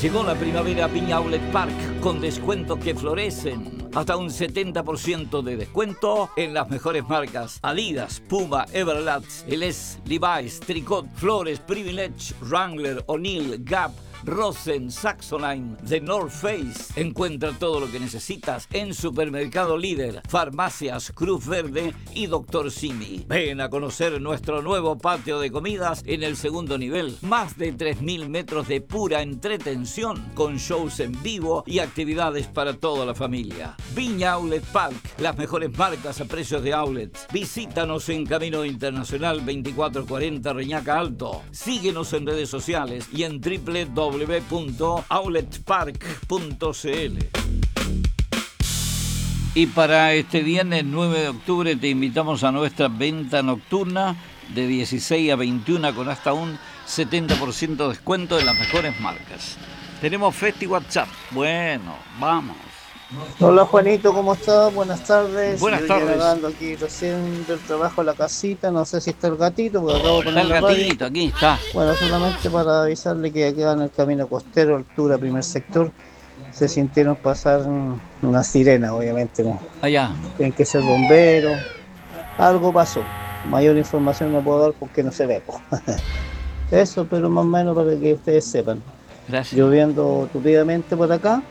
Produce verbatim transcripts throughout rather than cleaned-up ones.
Llegó la primavera a Viña Outlet Park con descuentos que florecen. Hasta un setenta por ciento de descuento en las mejores marcas: Adidas, Puma, Everlast, Eles, Levi's, Tricot, Flores, Privilege, Wrangler, O'Neill, Gap, Rosen, Saxoline, The North Face. Encuentra todo lo que necesitas en Supermercado Líder, Farmacias Cruz Verde y Doctor Simi. Ven a conocer nuestro nuevo patio de comidas en el segundo nivel. Más de tres mil metros de pura entretención, con shows en vivo y actividades para toda la familia. Viña Outlet Park, las mejores marcas a precios de outlets. Visítanos en Camino Internacional veinticuatro cuarenta Reñaca Alto. Síguenos en redes sociales y en doble u doble u doble u punto outlet park punto c l. Y para este viernes nueve de octubre te invitamos a nuestra venta nocturna de dieciséis a veintiuna con hasta un setenta por ciento de descuento de las mejores marcas. Tenemos Festi WhatsApp. Bueno, vamos. Hola Juanito, ¿cómo estás? Buenas tardes. Buenas Yo tardes. Llegando aquí recién del trabajo a la casita, no sé si está el gatito, porque acabo de Está poner el la radio. gatito, aquí está. Bueno, solamente para avisarle que aquí en el camino costero, altura, primer sector, se sintieron pasar una sirena, obviamente, ¿no? Allá. Tienen que ser bomberos. Algo pasó. Mayor información no puedo dar porque no se ve. Eso, pero más o menos para que ustedes sepan. Gracias. Lloviendo tupidamente por acá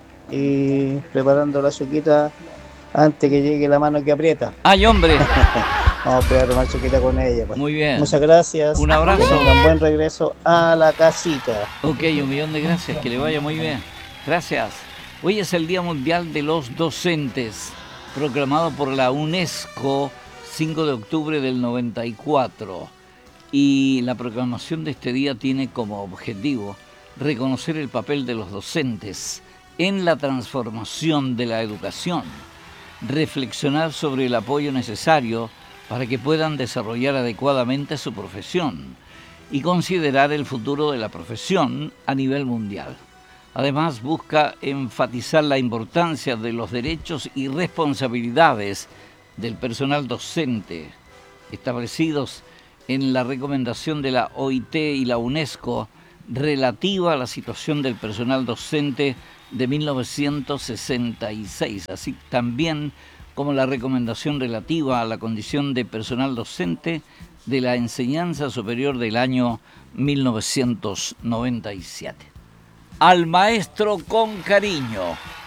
y preparando la chuquita antes que llegue la mano que aprieta. ¡Ay, hombre! Vamos a pegar una chuquita con ella. Pues. Muy bien. Muchas gracias. Un abrazo. Que tengan buen regreso a la casita. Ok, un millón de gracias, que le vaya muy bien. Gracias. Hoy es el Día Mundial de los Docentes, proclamado por la UNESCO cinco de octubre del noventa y cuatro. Y la proclamación de este día tiene como objetivo reconocer el papel de los docentes en la transformación de la educación, reflexionar sobre el apoyo necesario para que puedan desarrollar adecuadamente su profesión y considerar el futuro de la profesión a nivel mundial. Además, busca enfatizar la importancia de los derechos y responsabilidades del personal docente, establecidos en la recomendación de la O I T y la UNESCO relativa a la situación del personal docente de mil novecientos sesenta y seis, así también como la recomendación relativa a la condición de personal docente de la enseñanza superior del año mil novecientos noventa y siete. Al maestro con cariño.